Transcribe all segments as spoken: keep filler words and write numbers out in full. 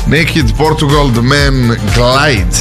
Naked Portugal, The Man Glide.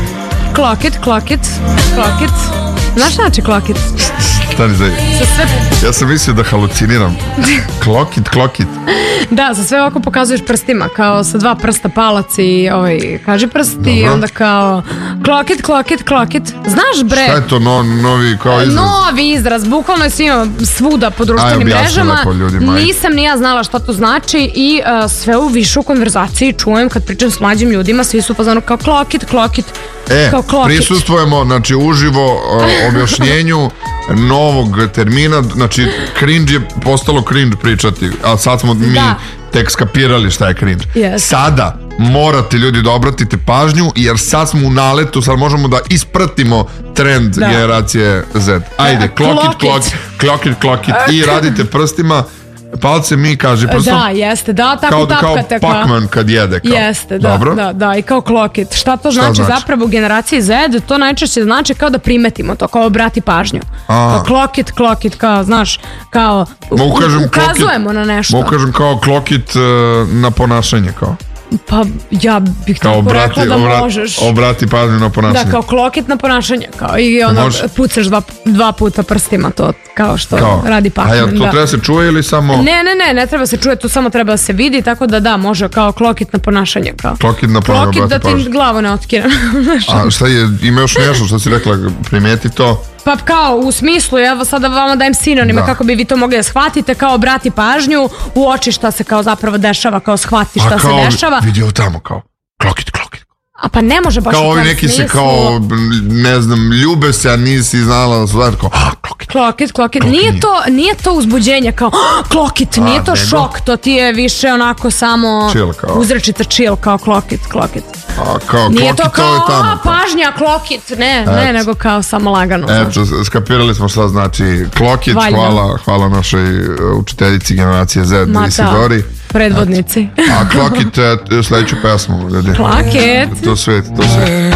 Clock it, clock it, clock it. Znaš šta znači clock it? Stani zdaj. Sve... Ja sam mislio da haluciniram. Clock it, clock it. Da, sa sve ovako pokazuješ prstima, kao sa dva prsta palac i ovaj, kaži prst. Dobro. I onda kao clock it, clock it, clock it. Znaš bre? Šta je to no, novi kao izraz? Novi izraz, bukvalno je svima svuda po društvenim mrežama. Nisam ni ja znala šta to znači i uh, sve u višu konverzaciji čujem kad pričam s mlađim ljudima, svi su pozvano kao clock it, clock it. E, prisustvujemo, znači, uživo uh, objašnjenju novog termina, znači, cringe je postalo cringe pričati, a sad smo mi da. tek skapirali šta je cringe. Yes. Sada morate ljudi da obratite pažnju, jer sad smo u naletu, sad možemo da ispratimo trend da. generacije Z. Ajde, clock it, clock it, clock it, clock it, i radite prstima. Palce mi kaže prstom. Da, jeste, da, tako kao, tapkate. Kao Pac-Man kad jede. Kao. Jeste, da, Dobro. da, da, i kao clock it. Šta to znači, Šta znači zapravo u generaciji Z? To najčešće znači kao da primetimo to, kao obrati pažnju. Kao clock it, clock it, kao, znaš, kao u, kažem, ukazujemo it, na nešto. Mogu kažem kao clock it uh, na ponašanje, kao. Pa ja bih kao tako obrati, rekla da obrati, možeš obrati pažnju na ponašanje. Da, kao clock it na ponašanje, kao i ono pucaš dva, dva puta prstima, to kao što kao? radi Pac-Man. A ja, to da. treba se čuje ili samo... Ne, ne, ne, ne treba se čuje, to samo treba da se vidi, tako da da, može kao clock it na ponašanje, kao clock it na ponašanje, clock it da ti glavu ne otkine. A šta je, ima još nešto što si rekla, primijeti to? Pa kao u smislu, evo sada vama dajem sinonime da. kako bi vi to mogli da shvatite, kao obrati pažnju, uoči šta se kao zapravo dešava, kao shvati šta se dešava. A kao vidi ovo tamo, kao clock it, clock it. A pa ne može baš kao u tom ovi neki smislu. se kao, ne znam, ljube se, a nisi znala da su zajedno, kao, ah, clock it. Clock it, clock it. Nije to, nije to uzbuđenje, kao, ah, clock it, nije a, to nego? šok, to ti je više onako samo chill, kao. uzrečita chill, kao clock it, clock it. A kao nije to kao, to tamo, a, pažnja, clock it, ne, Et. ne, nego kao samo lagano. Eto, skapirali smo šta znači clock it, hvala, hvala našoj učiteljici generacije Z, Isidori. Predvodnici. A clock it, sledeću pesmu. Clock it. To svet, to svet.